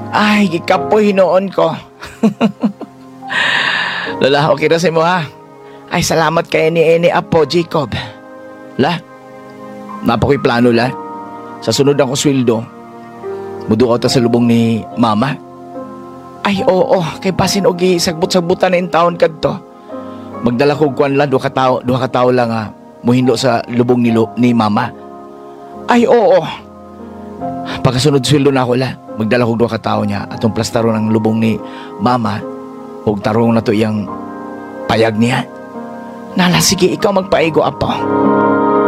Ay, gikapoy noon ko. Lola, okay na sa mo ha? Ay, salamat kay ni Apo, Jacob. La, napakoy plano la. Sa sunod akong sweldo, muduot ta sa lubong ni Mama. Ay, oo, kay pasin ogi sagbut-sagbutan na in taon kadto. Magdala ko kuan la, duha ka tawo lang muhindo sa lubong ni Mama. Ay, oo. Pagkasunod sweldo na ako la, magdala ko duha ka tawo niya atong plastaro ng lubong ni Mama. Huwag tarong na to iyang payag niya. Nala, sige, ikaw magpaigo, Apo.